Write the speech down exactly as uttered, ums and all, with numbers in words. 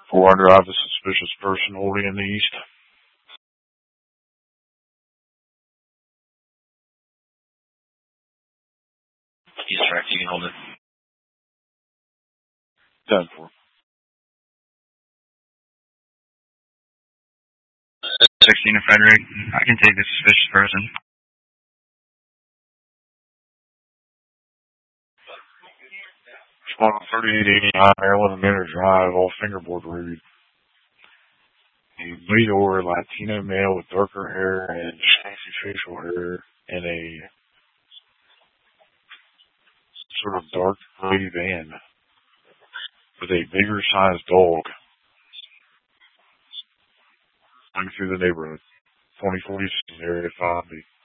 four hundred, I have a suspicious person holding in the east. Yes, sir. You can hold it. ten four. sixteen to Frederick. I can take the suspicious person. Respond thirty-eight eighty-nine Maryland Manor Drive, all fingerboard read. A Mayor Latino male with darker hair and fancy facial hair and a sort of dark gray van with a bigger sized dog running through the neighborhood. twenty forty Area five B.